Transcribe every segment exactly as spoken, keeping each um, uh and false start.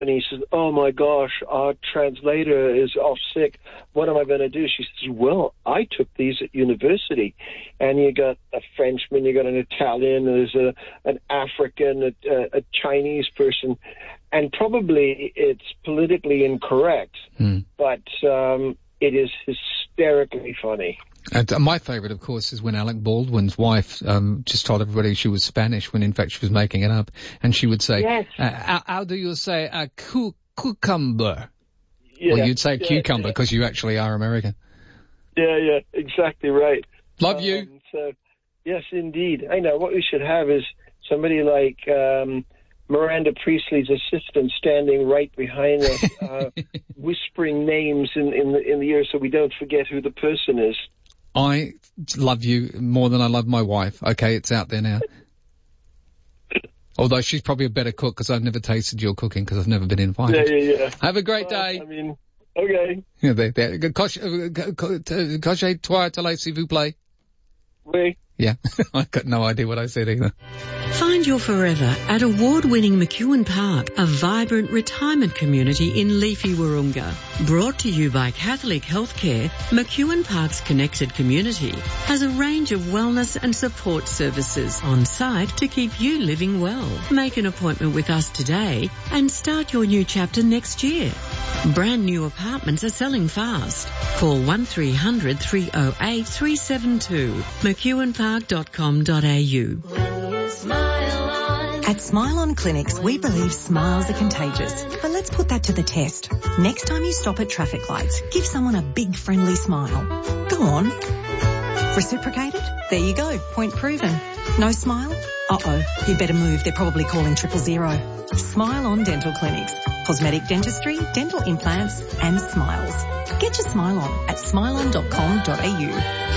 And he says, oh, my gosh, our translator is off sick. What am I going to do? She says, well, I took these at university. And you got a Frenchman, you got an Italian, there's a, an African, a, a, a Chinese person. And probably it's politically incorrect, mm. but um, it is hysterically funny. And uh, my favourite, of course, is when Alec Baldwin's wife um, just told everybody she was Spanish when in fact she was making it up. And she would say, yes. uh, how, how do you say a cu- cucumber? Yeah, well, you'd say yeah, cucumber because yeah. you actually are American. Yeah, yeah, exactly right. Love um, you. So, yes, indeed. I know. What we should have is somebody like um, Miranda Priestley's assistant standing right behind us, uh, whispering names in, in, the, in the ear so we don't forget who the person is. I love you more than I love my wife. Okay, it's out there now. Although she's probably a better cook because I've never tasted your cooking because I've never been invited. Yeah, yeah, yeah. Have a great well, day. I mean, okay. Yeah, there, there. Cochez toi tele, s'il vous plaît. Oui. Yeah, I've got no idea what I said either. Find your forever at award-winning McEwen Park, a vibrant retirement community in leafy Wahroonga. Brought to you by Catholic Healthcare, McEwen Park's connected community has a range of wellness and support services on site to keep you living well. Make an appointment with us today and start your new chapter next year. Brand new apartments are selling fast. Call one three hundred three oh eight three seven two, mcewen park dot com dot a u. At Smile On Clinics, we believe smiles are contagious. But let's put that to the test. Next time you stop at traffic lights, give someone a big friendly smile. Go on. Reciprocated? There you go. Point proven. No smile? Uh-oh. You better move. They're probably calling triple zero. Smile On Dental Clinics. Cosmetic dentistry, dental implants and smiles. Get your smile on at smile on dot com dot a u.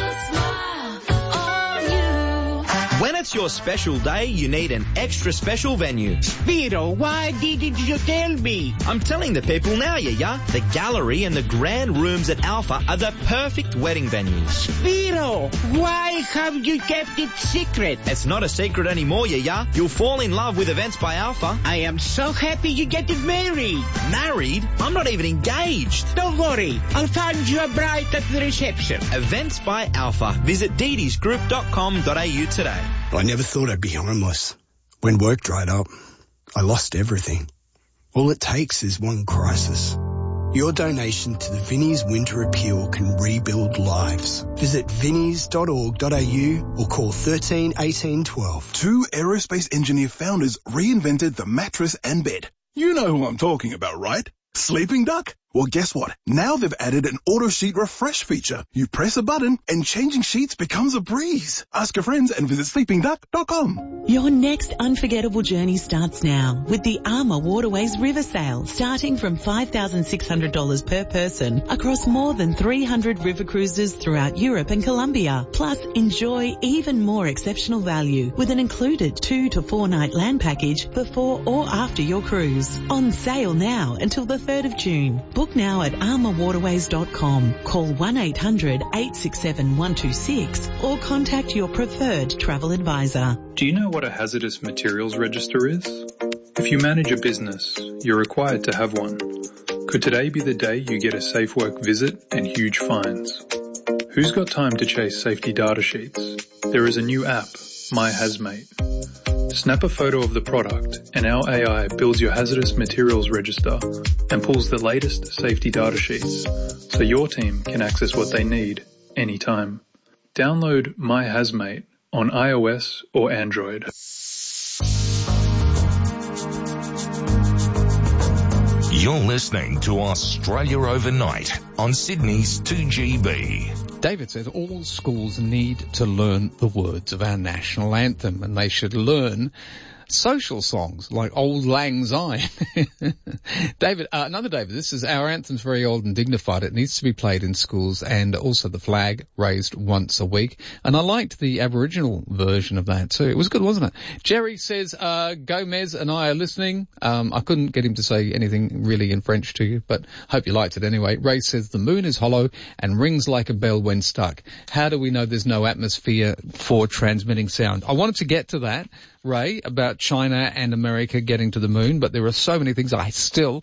When it's your special day, you need an extra special venue. Vito, why didn't you tell me? I'm telling the people now, yeah, yeah. The gallery and the grand rooms at Alpha are the perfect wedding venues. Vito, why have you kept it secret? It's not a secret anymore, yeah, yeah. You'll fall in love with Events by Alpha. I am so happy you get married. Married? I'm not even engaged. Don't worry, I'll find you a bride at the reception. Events by Alpha. Visit dee dees group dot com dot a u today. I never thought I'd be homeless. When work dried up, I lost everything. All it takes is one crisis. Your donation to the Vinnie's Winter Appeal can rebuild lives. Visit vinnies dot org dot a u or call thirteen eighteen twelve. Two aerospace engineer founders reinvented the mattress and bed. You know who I'm talking about, right? Sleeping Duck. Well, guess what? Now they've added an auto sheet refresh feature. You press a button and changing sheets becomes a breeze. Ask your friends and visit sleeping duck dot com. Your next unforgettable journey starts now with the Armour Waterways River Sail, starting from five thousand six hundred dollars per person across more than three hundred river cruises throughout Europe and Colombia. Plus, enjoy even more exceptional value with an included two to four night land package before or after your cruise. On sale now until the third of June. Book now at armour waterways dot com. Call one eight hundred eight six seven one two six or contact your preferred travel advisor. Do you know what a hazardous materials register is? If you manage a business, you're required to have one. Could today be the day you get a safe work visit and huge fines? Who's got time to chase safety data sheets? There is a new app, My Hazmate. Snap a photo of the product and our A I builds your hazardous materials register and pulls the latest safety data sheets so your team can access what they need anytime. Download My Hazmate on iOS or Android. You're listening to Australia Overnight on Sydney's two G B. David says all schools need to learn the words of our national anthem, and they should learn social songs like Auld Lang Syne. David, uh, another David, this is our anthem's very old and dignified. It needs to be played in schools, and also the flag raised once a week. And I liked the Aboriginal version of that too. It was good, wasn't it? Jerry says, uh, Gomez and I are listening. Um, I couldn't get him to say anything really in French to you, but hope you liked it anyway. Ray says, the moon is hollow and rings like a bell when stuck. How do we know there's no atmosphere for transmitting sound? I wanted to get to that, Ray, about China and America getting to the moon, but there are so many things I still